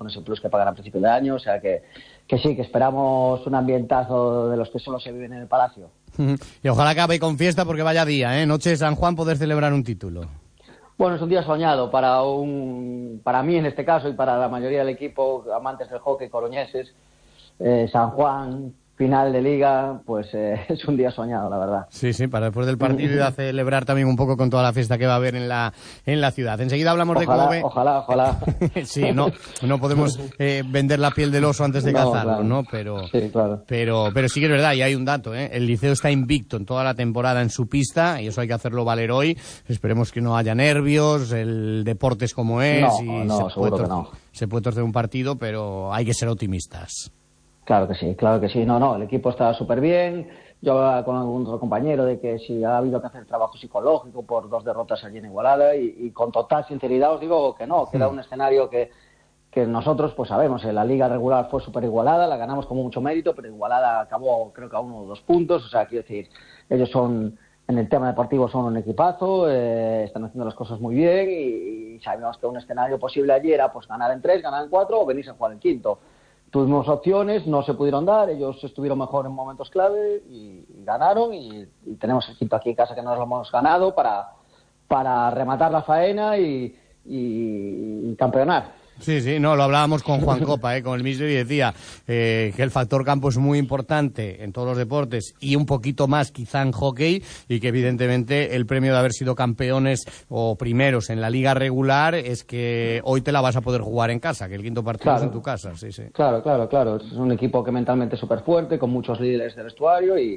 con ese plus que pagan a principio de año, o sea que sí, que esperamos un ambientazo de los que solo se viven en el Palacio. Y ojalá acabe con fiesta porque vaya día, ¿eh? Noche de San Juan, poder celebrar un título. Bueno, es un día soñado para mí en este caso y para la mayoría del equipo, amantes del hockey coruñeses. San Juan, final de Liga, pues es un día soñado, la verdad. Sí, para después del partido y a celebrar también un poco con toda la fiesta que va a haber en la ciudad. Enseguida hablamos de Kobe. Ojalá. Sí, no podemos vender la piel del oso antes de cazarlo, claro. ¿no? Pero, sí, claro. pero sí que es verdad, y hay un dato, ¿eh? El Liceo está invicto en toda la temporada en su pista, y eso hay que hacerlo valer hoy. Esperemos que no haya nervios, el deporte es como es, se puede torcer un partido, pero hay que ser optimistas. Claro que sí. No, el equipo está súper bien. Yo hablaba con algún otro compañero de que si ha habido que hacer trabajo psicológico por 2 derrotas allí en Igualada y con total sinceridad os digo que no, que era un escenario que nosotros pues sabemos, la liga regular fue súper igualada, la ganamos con mucho mérito, pero Igualada acabó creo que a 1 o 2 puntos, o sea, quiero decir, ellos son, en el tema deportivo son un equipazo, están haciendo las cosas muy bien y sabíamos que un escenario posible allí era pues ganar en 3, ganar en 4 o venirse a jugar en quinto. Tuvimos opciones, no se pudieron dar, ellos estuvieron mejor en momentos clave y ganaron y tenemos el quinto aquí en casa que nos lo hemos ganado para rematar la faena y campeonar. Sí, no, lo hablábamos con Juan Copa, con el míster, y decía que el factor campo es muy importante en todos los deportes y un poquito más quizá en hockey, y que evidentemente el premio de haber sido campeones o primeros en la liga regular es que hoy te la vas a poder jugar en casa, que el quinto partido es en tu casa. Sí. Claro. Es un equipo que mentalmente es súper fuerte, con muchos líderes de vestuario y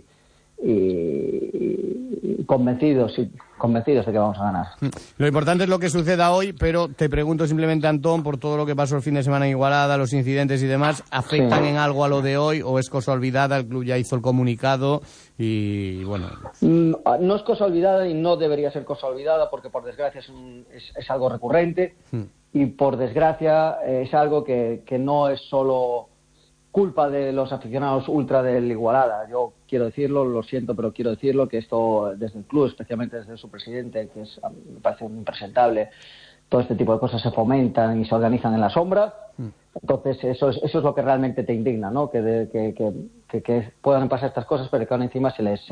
convencidos de que vamos a ganar. Lo importante es lo que suceda hoy, pero te pregunto simplemente, Antón, por todo lo que pasó el fin de semana en Igualada, los incidentes y demás, ¿afectan en algo a lo de hoy o es cosa olvidada? El club ya hizo el comunicado y bueno. No es cosa olvidada y no debería ser cosa olvidada porque por desgracia es algo recurrente y por desgracia es algo que no es solo culpa de los aficionados ultra del Igualada. Yo quiero decirlo, lo siento, pero quiero decirlo, que esto desde el club, especialmente desde su presidente, que me parece un impresentable, todo este tipo de cosas se fomentan y se organizan en la sombra. Entonces eso es lo que realmente te indigna, ¿no? Que puedan pasar estas cosas, pero que aún encima se les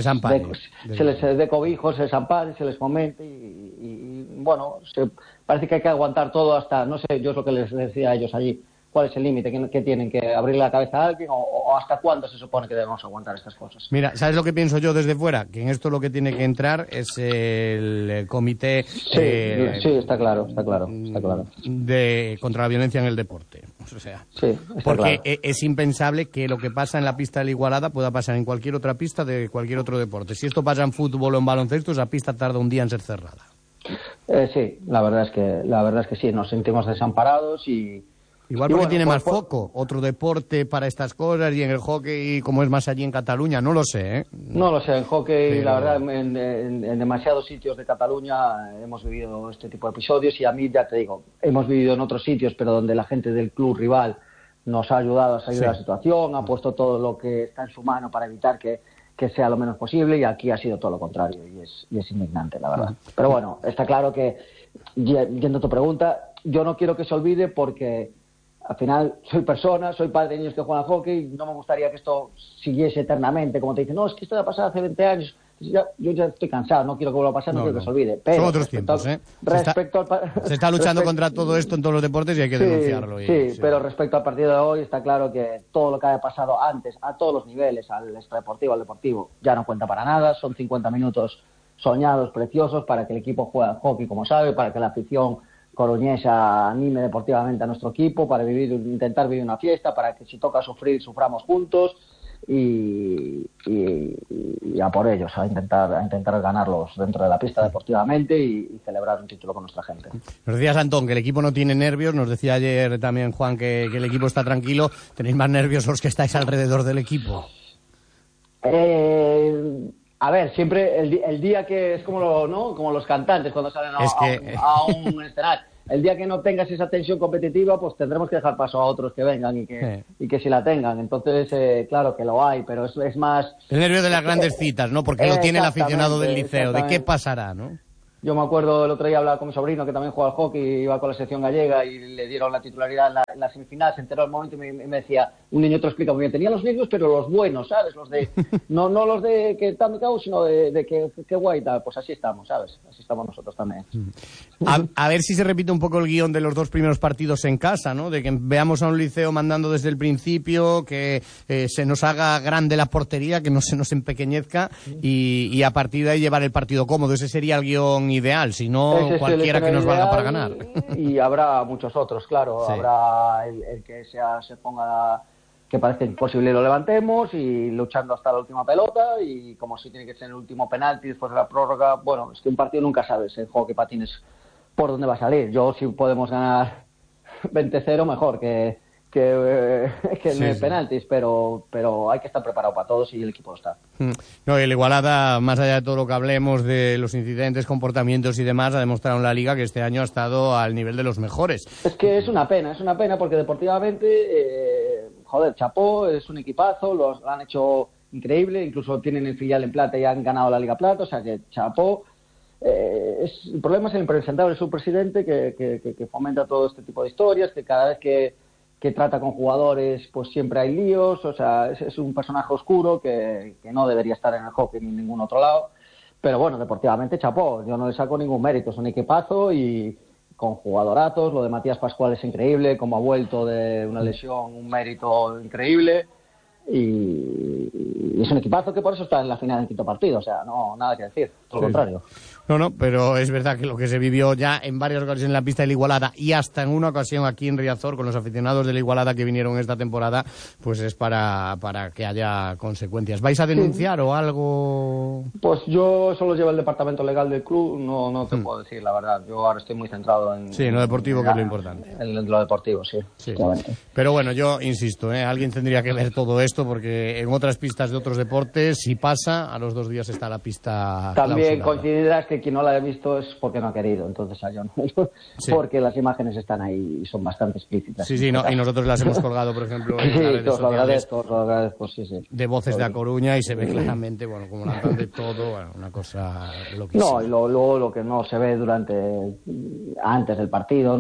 dé cobijo, se les ampare, se les fomente y bueno, parece que hay que aguantar todo hasta, no sé, yo es lo que les decía a ellos allí. ¿Cuál es el límite? ¿Que tienen que abrir la cabeza a alguien o hasta cuándo se supone que debemos aguantar estas cosas? Mira, ¿sabes lo que pienso yo desde fuera? Que en esto lo que tiene que entrar es el comité... Sí, está claro. Contra la violencia en el deporte. O sea, sí, porque claro. Es impensable que lo que pasa en la pista de la Igualada pueda pasar en cualquier otra pista de cualquier otro deporte. Si esto pasa en fútbol o en baloncesto, esa pista tarda un día en ser cerrada. Sí, la verdad es que sí, nos sentimos desamparados y... Igual porque tiene más foco, otro deporte para estas cosas, y en el hockey, como es más allí en Cataluña, no lo sé, ¿eh? No lo sé, en hockey, la verdad, en demasiados sitios de Cataluña hemos vivido este tipo de episodios y a mí, ya te digo, hemos vivido en otros sitios, pero donde la gente del club rival nos ha ayudado a salir de la situación, ha puesto todo lo que está en su mano para evitar que sea lo menos posible, y aquí ha sido todo lo contrario y es indignante, la verdad. Pero bueno, está claro que, yendo a tu pregunta, yo no quiero que se olvide porque... Al final, soy padre de niños que juegan a hockey, no me gustaría que esto siguiese eternamente, como te dicen, no, es que esto ya pasado hace 20 años, yo ya estoy cansado, no quiero que vuelva a pasar, no quiero que se olvide. Pero son otros tiempos, ¿eh? Se está luchando contra todo esto en todos los deportes y hay que denunciarlo. Sí, pero respecto al partido de hoy, está claro que todo lo que haya pasado antes, a todos los niveles, al extradeportivo, al deportivo, ya no cuenta para nada, son 50 minutos soñados, preciosos, para que el equipo juegue al hockey como sabe, para que la afición coruñesa anime deportivamente a nuestro equipo, para intentar vivir una fiesta, para que si toca sufrir, suframos juntos y a por ellos, a intentar ganarlos dentro de la pista deportivamente y celebrar un título con nuestra gente. Nos decías, Antón, que el equipo no tiene nervios, nos decía ayer también Juan que el equipo está tranquilo. ¿Tenéis más nervios los que estáis alrededor del equipo? A ver, siempre el día que es como los cantantes cuando salen a un escenario. El día que no tengas esa tensión competitiva, pues tendremos que dejar paso a otros que vengan y que sí la tengan. Entonces, claro que lo hay, pero es más... El nervio de las grandes citas, ¿no? Porque lo tiene el aficionado del Liceo. ¿De qué pasará, no? Yo me acuerdo el otro día hablaba con mi sobrino que también juega al hockey, iba con la selección gallega y le dieron la titularidad en la semifinal, se enteró al momento y me decía, un niño te lo explica muy bien, tenía los niños pero los buenos, ¿sabes? Los de no los de que están de cabo, sino de que guay tal. Pues así estamos, ¿sabes? Así estamos nosotros también. A ver si se repite un poco el guión de los 2 primeros partidos en casa, ¿no? De que veamos a un Liceo mandando desde el principio, que se nos haga grande la portería, que no se nos empequeñezca y a partir de ahí llevar el partido cómodo. Ese sería el guión ideal, si no cualquiera que nos valga para ganar. Y habrá muchos otros, claro. Sí. Habrá el que se ponga, que parece imposible, lo levantemos y luchando hasta la última pelota, y como si tiene que ser el último penalti después de la prórroga. Bueno, es que un partido nunca sabes en hockey patines por dónde va a salir. Yo, si podemos ganar 20-0, mejor que en el penaltis, pero hay que estar preparado para todos y el equipo lo está. No, el Igualada, más allá de todo lo que hablemos de los incidentes, comportamientos y demás, ha demostrado en la Liga que este año ha estado al nivel de los mejores. Es que es una pena porque deportivamente, chapó, es un equipazo, lo han hecho increíble, incluso tienen el filial en plata y han ganado la Liga Plata, o sea que chapó. El problema es el impresentable subpresidente que fomenta todo este tipo de historias, que cada vez que trata con jugadores pues siempre hay líos, o sea, es un personaje oscuro que no debería estar en el hockey ni en ningún otro lado, pero bueno, deportivamente chapó, yo no le saco ningún mérito, es un equipazo y con jugadoratos. Lo de Matías Pascual es increíble, como ha vuelto de una lesión, un mérito increíble. Y es un equipazo que por eso está en la final del quinto partido, o sea, no, nada que decir, todo lo contrario. No, pero es verdad que lo que se vivió ya en varias ocasiones en la pista del Igualada y hasta en una ocasión aquí en Riazor con los aficionados del Igualada que vinieron esta temporada, pues es para que haya consecuencias. ¿Vais a denunciar o algo? Pues yo solo llevo el departamento legal del club, no te puedo decir la verdad. Yo ahora estoy muy centrado en lo deportivo, que es lo importante. En lo deportivo, sí. Pero bueno, yo insisto, alguien tendría que ver todo esto, porque en otras pistas de otros deportes, si pasa, a los 2 días está la pista también clausurada. Coincidirás que quien no la ha visto es porque no ha querido, entonces yo no. Porque las imágenes están ahí y son bastante explícitas. Sí, no, y nosotros las hemos colgado, por ejemplo, en las redes sociales, lo agradezco, de Voces de A Coruña, y se ve claramente, bueno, como lanzan de todo, una cosa loquísima. No, y luego lo que no se ve antes del partido,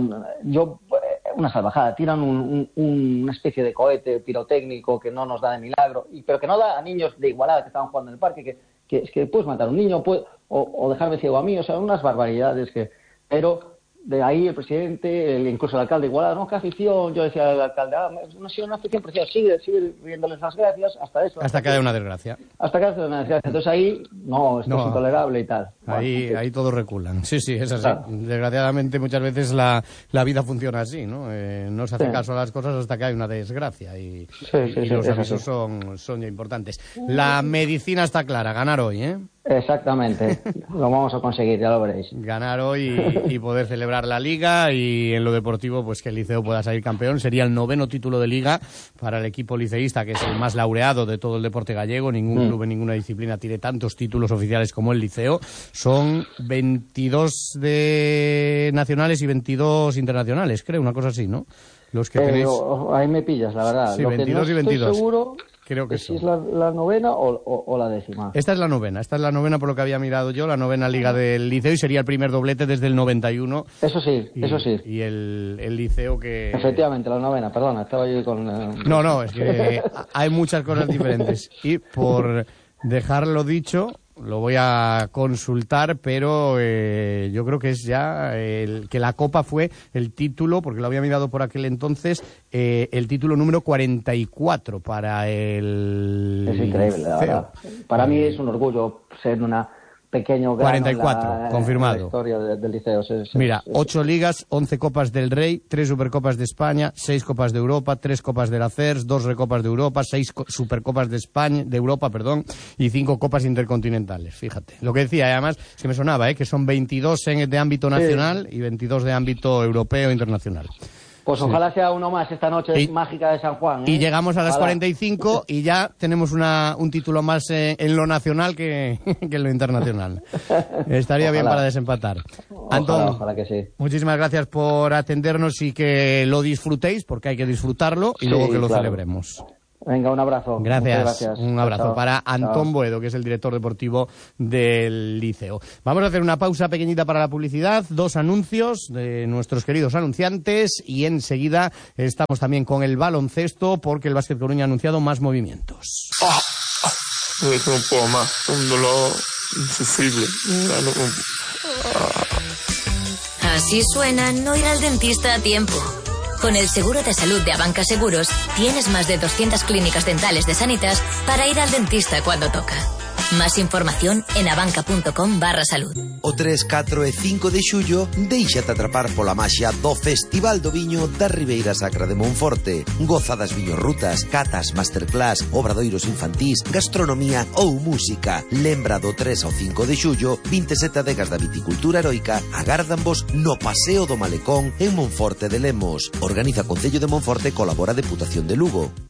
una salvajada, tiran una especie de cohete pirotécnico que no nos da de milagro, pero que no da a niños de Igualada que estaban jugando en el parque, que es que puedes matar a un niño o dejarme ciego a mí, o sea, unas barbaridades pero de ahí el presidente, incluso el alcalde de Igualada, no, qué afición, yo decía al alcalde, no ha sido una afición preciosa, sigue riéndoles las gracias hasta que haya una desgracia. Entonces ahí, esto es intolerable y tal. Ahí todos reculan. Sí, es así. Claro. Desgraciadamente muchas veces la vida funciona así, ¿no? No se hace caso a las cosas hasta que hay una desgracia y los avisos son ya importantes. La medicina está clara, ganar hoy, ¿eh? Exactamente, lo vamos a conseguir, ya lo veréis. Ganar hoy y poder celebrar la Liga, y en lo deportivo pues que el Liceo pueda salir campeón. Sería el 9º título de Liga para el equipo liceísta, que es el más laureado de todo el deporte gallego. Ningún club en ninguna disciplina tiene tantos títulos oficiales como el Liceo. Son 22 de nacionales y 22 internacionales, creo, una cosa así, ¿no? Los que tenéis... Ahí me pillas, la verdad. Sí, 22 y 22. Estoy seguro... Creo que si es la 9ª o la 10ª. Esta es la 9ª por lo que había mirado yo, la 9ª Liga del Liceo, y sería el primer doblete desde el 91. Eso sí. Y el Liceo que... Efectivamente, la 9ª, perdona, estaba yo con... No, es que hay muchas cosas diferentes. Y por dejarlo dicho, lo voy a consultar, pero yo creo que es ya que la Copa fue el título, porque lo había mirado por aquel entonces, el título número 44 para el... Es increíble, la verdad. Para mí es un orgullo ser una pequeño grano 44, confirmado. En la historia del Liceo. Mira, 8 ligas, 11 Copas del Rey, 3 Supercopas de España, 6 Copas de Europa, 3 Copas de la CERS, 2 Recopas de Europa, 6 Supercopas de Europa, y 5 Copas Intercontinentales. Fíjate. Lo que decía, además, es que me sonaba, que son 22 de ámbito nacional y 22 de ámbito europeo e internacional. Pues ojalá sea uno más esta noche mágica de San Juan. Y llegamos a las 45 y ya tenemos un título más en lo nacional que en lo internacional. Estaría bien para desempatar. Antón, ojalá que sí. Muchísimas gracias por atendernos y que lo disfrutéis, porque hay que disfrutarlo, y luego que lo celebremos. Venga, un abrazo. Gracias. Un abrazo chao. para Antón Boedo, que es el director deportivo del Liceo. Vamos a hacer una pausa pequeñita para la publicidad, 2 anuncios de nuestros queridos anunciantes y enseguida estamos también con el baloncesto porque el Básquet Coruña ha anunciado más movimientos. No puedo más, un dolor insufrible. Así suena no ir al dentista a tiempo. Con el seguro de salud de Abanca Seguros, tienes más de 200 clínicas dentales de Sanitas para ir al dentista cuando toca. Más información en abanca.com/salud. O 3, 4 e 5 de xullo, déixate atrapar pola maxia do Festival do Viño da Ribeira Sacra de Monforte. Goza das viñorrutas, catas, masterclass, obradoiros infantís, gastronomía ou música. Lembra do 3 ao 5 de xullo, 27 adegas da viticultura heroica agárdanvos no Paseo do Malecón en Monforte de Lemos. Organiza Concello de Monforte, colabora Deputación de Lugo.